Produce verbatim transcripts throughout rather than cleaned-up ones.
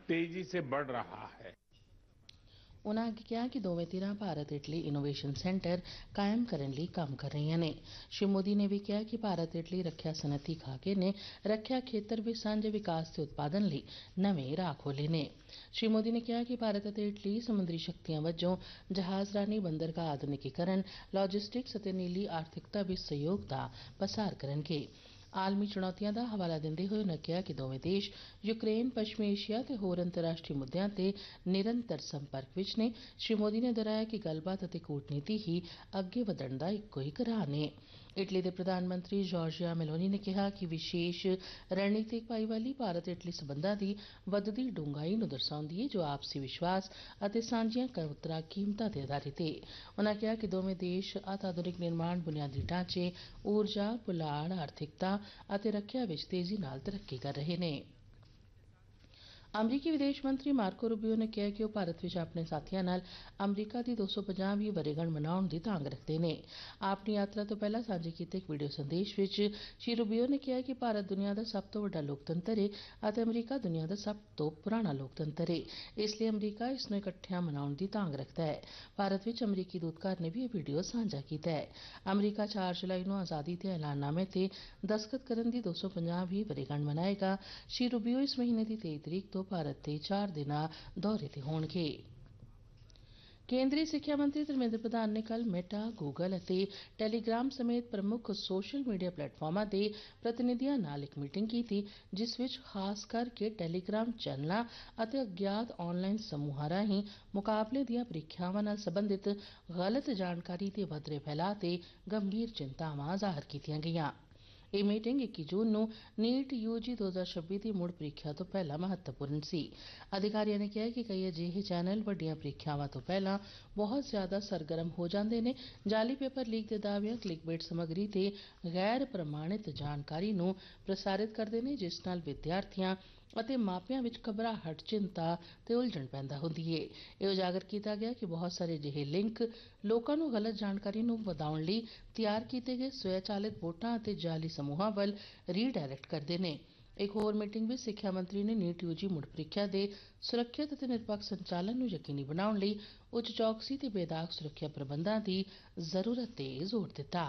तेजी से बढ़ रहा है। उन्होंने अगे कहा कि दोवें धिरां भारत इटली इनोवेशन सेंटर कायम करने लिए काम कर रही ने। श्री मोदी ने भी कहा कि भारत इटली रक्षा सनअती खाके ने रक्षा खेतर में सांझे विकास के उत्पादन लिए नवे राह खोले ने। श्री मोदी ने कहा कि भारत और इटली समुद्री शक्तियां वजों जहाजरानी बंदर का आधुनिकीकरण लॉजिस्टिक्स और नीली आर्थिकता भी सहयोग का पसार करेंगे। आलमी चुनौतियों का हवाला देंदे हुए उन्होंने कहा कि दोवें देश यूक्रेन पश्चिमी एशिया ते होर अंतर्राष्ट्रीय मुद्दों ते निरंतर संपर्क विच ने। श्री मोदी ने दोहराया कि गलबात और कूटनीति ही अगे वधण दा इक्को एक राह ने। इटली के प्रधानमंत्री जॉर्जिया मेलोनी ने कहा कि विशेष रणनीतिक भाईवाली भारत इटली संबंधों की वधदी डूंघाई नूं दर्शाउंदी है जो आपसी विश्वास और सांझियां कबूतरा कीमतां ते आधारित है। उन्होंने कहा कि दोवें देश अत्याधुनिक निर्माण बुनियादी ढांचे ऊर्जा पुलाड़ आर्थिकता ਅਤੇ ਰੱਖਿਆ ਵਿੱਚ तेजी नाल तरक्की कर रहे ने। अमरीकी विदेश मंत्री मार्को रूबियो ने कहा कि वह भारत में अपने साथियों नाल अमरीका की दो सौ पचासवीं वरेगंढ मनाउण की तांग रखते हैं। अपनी यात्रा तो पहला सांझे किए एक वीडियो संदेश में श्री रूबियो ने कहा कि भारत दुनिया का सब तो बड़ा लोकतंत्र है और अमरीका दुनिया का सब तो पुराना लोकतंत्र है, इसलिए अमरीका इसनूं इकट्ठियां मनाउण की तांग रखता है। भारत में अमरीकी दूतघर ने भी यह वीडियो साझा किया है। अमरीका चार जुलाई को आज़ादी के ऐलाननामे से दस्तखत करने की दो सौ पचासवीं वरेगंढ मनाएगा। श्री रूबियो इस महीने की तेई तरीक तो भारत के चार दिन दौरे ते होणगे। केंद्रीय शिक्षा मंत्री धर्मेंद्र प्रधान ने कल मेटा गूगल और टैलीग्राम समेत प्रमुख सोशल मीडिया प्लेटफॉर्मां के प्रतिनिधियों नाल एक मीटिंग की थी, जिस विच खास करके टैलीग्राम चैनलों और अज्ञात ऑनलाइन समूहों राहीं मुकाबले दीआं परीक्षावां नाल संबंधित गलत जानकारी के वधरे फैलाव ते गंभीर चिंतावां जाहिर कीतियां गईयां। यह मीटिंग इक्की जून नूं नीट यूजी दो हज़ार छब्बीस की मुड़ परीक्षा तो पहला महत्वपूर्ण सी। अधिकारियों ने कहा कि कई अजिहे चैनल वड्डियां परीक्षावां तो पहला बहुत ज्यादा सरगर्म हो जाते हैं, जाली पेपर लीक के दावियां क्लिकबेट समग्री ते गैर प्रमाणित जानकारी नूं प्रसारित करते हैं, जिस नाल विद्यार्थियों ਅਤੇ ਮਾਪਿਆਂ ਵਿੱਚ ਘਬਰਾਹਟ चिंता ਤੇ ਉਲਝਣ ਪੈਦਾ ਹੁੰਦੀ ਹੈ। ਇਹ ਉਜਾਗਰ ਕੀਤਾ ਗਿਆ ਕਿ ਬਹੁਤ ਸਾਰੇ ਅਜਿਹੇ ਲਿੰਕ ਲੋਕਾਂ ਨੂੰ ਗਲਤ ਜਾਣਕਾਰੀ ਨੂੰ ਵਧਾਉਣ ਲਈ ਤਿਆਰ ਕੀਤੇ ਗਏ ਸਵੈਚਾਲਿਤ ਵੋਟਾਂ ਅਤੇ ਜਾਲੀ ਸਮੂਹਾਂ ਵੱਲ ਰੀਡਾਇਰੈਕਟ ਕਰਦੇ ਨੇ। एक होर मीटिंग में सिक्ख्या मंत्री ने नीट यूजी मुड़ परीक्षा के सुरक्षित और निरपक्ष संचालन नूं यकीनी बनाउण लई उच्च चौकसी ते बेदाग सुरक्षा प्रबंधां की जरूरत ते जोर दिता।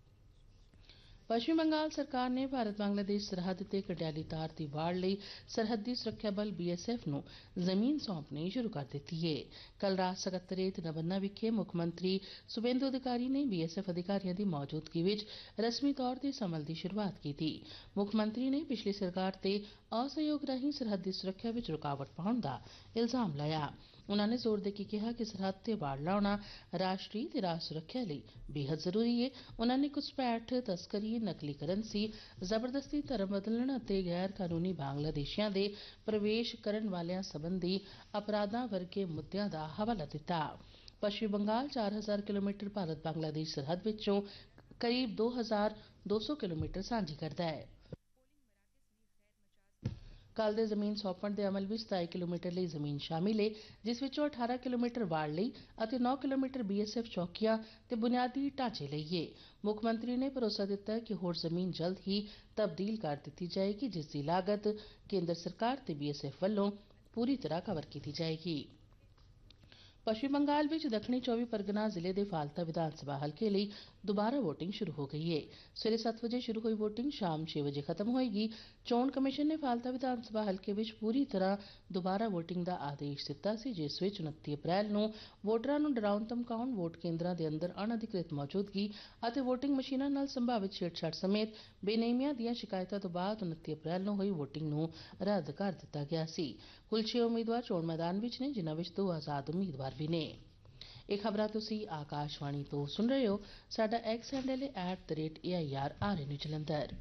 पश्चिम बंगाल सरकार ने भारत बांग्लादेश सरहद ते कंडियाली तार की वाड़ लई सरहदी सुरक्षा बल बीएसएफ नूं जमीन सौंपनी शुरू कर दी है। कल रात सकत्तरेत नबन्ना विखे मुख्यमंत्री सुवेंदु अधिकारी ने बीएसएफ अधिकारियों की मौजूदगी विच रस्मी तौर पर इस अमल की शुरुआत की थी। मुख्यमंत्री ने पिछली सरकार ते असहयोग राहीं सरहदी सुरक्षा विच रुकावट पाउण दा इल्जाम लाया। उन्होंने जोर देके कहा कि सरहद ते वाड़ लाउणा राष्ट्रीय ते राज सुरक्षा लई बेहद जरूरी है। उन्होंने घुसपैठ तस्करी नकली करंसी जबरदस्ती धर्म बदलण ਅਤੇ गैर कानूनी बांग्लादेशियों के प्रवेश करन वालियां संबंधी अपराधां वर्गे मुद्दों का हवाला दिता। पश्चिम बंगाल चार हजार किलोमीटर भारत बांग्लादेश सरहद विचों करीब दो हजार दो सौ किलोमीटर सांझी करता है। कल दे जमीन सौंपण दे अमल विच सताई किलोमीटर लई जमीन शामिल है, जिस विचों अठारह किलोमीटर वाड़ लई अते नौ किलोमीटर बीएसएफ चौकियां ते बुनियादी ढांचे लई है। मुख्यमंत्री ने भरोसा दिता कि होर जमीन जल्द ही तब्दील कर दी जाएगी, जिसकी लागत केंद्र सरकार ते बीएसएफ वालों पूरी तरह कवर की जाएगी। पश्चिम बंगाल विच दक्षिणी चौबी परगना जिले के फालता विधानसभा हल्के लिए दोबारा वोटिंग शुरू हो गई है। सवेरे सत्त बजे शुरू हुई वोटिंग शाम छह बजे खत्म होएगी। चोण कमीशन ने फालता विधानसभा हल्के विच पूरी तरह दोबारा वोटिंग का आदेश दिता सी, जिस विच उनतीस अप्रैल नूं वोटरां नूं डराउण धमकाउण वोट केंद्रां दे अंदर अनअधिकृत मौजूदगी ਅਤੇ वोटिंग मशीनां नाल संभावित छेड़छाड़ समेत बेनेमियां दीआं शिकायतां तो बाद उनतीस अप्रैल नूं हुई वोटिंग नूं रद्द कर दिता गया सी। कुल छे उम्मीदवार चोण मैदान विच ने, जिन्हां विच दो आजाद उम्मीदवार भी ने। एक खबरां तुसीं आकाशवाणी तो सुन रहे हो। साडा एक्स हैंडल है at the rate A I R are N Jalandhar.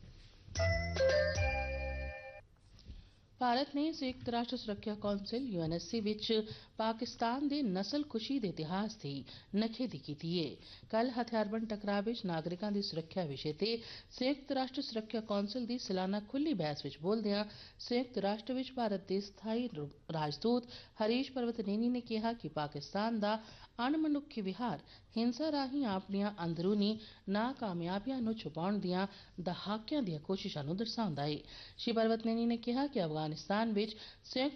Bharat ने संयुक्त राष्ट्र सुरक्षा कौंसिल यूएनएससी विच पाकिस्तान दे नस्लकुशी दे इतिहास की नखेदी की है। कल हथियारबंद टकराव विच नागरिकों की सुरक्षा विषय ते संयुक्त राष्ट्र सुरक्षा कौंसिल की सालाना खुली बहस विच बोलदियां संयुक्त राष्ट्र विच भारत के स्थाई राजदूत हरीश पर्वतनेनी ने कहा कि पाकिस्तान का अणमनुखी विहार हिंसा राहीं अपनियां अंदरूनी नाकामयाबियां नूं छुपाउण दीआं दहाकियां दीआं कोशिशां नूं दर्शाउंदा है। श्री पर्वतनेनी ने कहा कि अफगानिस्तान विच संयुक्त